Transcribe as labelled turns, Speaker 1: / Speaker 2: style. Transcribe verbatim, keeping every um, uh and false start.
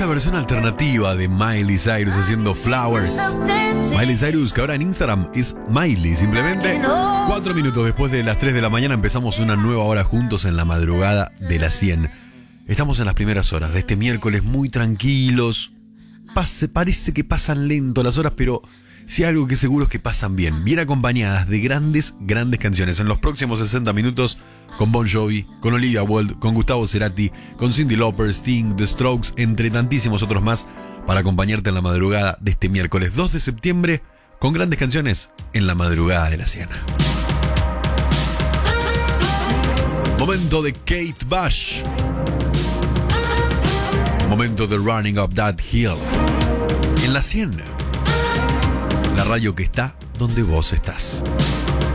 Speaker 1: esta versión alternativa de Miley Cyrus haciendo Flowers. Miley Cyrus, que ahora en Instagram es Miley, simplemente. Cuatro minutos después de las tres de la mañana empezamos una nueva hora juntos en la madrugada de las cien. Estamos en las primeras horas de este miércoles muy tranquilos. Pase, parece que pasan lento las horas, pero sí algo que seguro es que pasan bien. Bien acompañadas de grandes, grandes canciones. En los próximos sesenta minutos, con Bon Jovi, con Olivia Wilde, con Gustavo Cerati, con Cyndi Lauper, Sting, The Strokes, entre tantísimos otros más, para acompañarte en la madrugada de este miércoles dos de septiembre, con grandes canciones en la madrugada de la cien. Momento de Kate Bush. Momento de Running Up That Hill. En la cien. La radio que está donde vos estás.